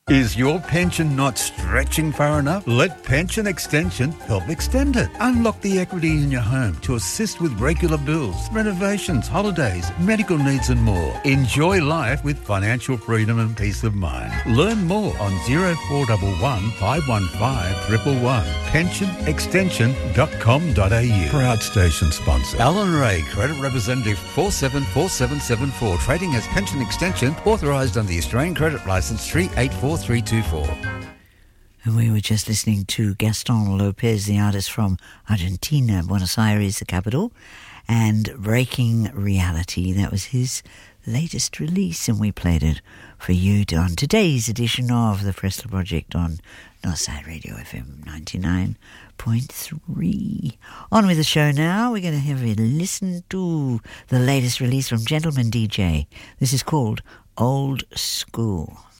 Is your pension not stretching far enough? Let Pension Extension help extend it. Unlock the equity in your home to assist with regular bills, renovations, holidays, medical needs and more. Enjoy life with financial freedom and peace of mind. Learn more on 0411 515 111. pensionextension.com.au. Proud station sponsor. Alan Ray, Credit Representative 474774. Trading as Pension Extension, authorised under the Australian Credit Licence 384324. And we were just listening to Gaston Lopez, the artist from Argentina, Buenos Aires, the capital, and Breaking Reality. That was his latest release, and we played it for you on today's edition of the Fresler Project on Northside Radio FM 99.3. On with the show now. We're going to have a listen to the latest release from Gentleman DJ. This is called Old School.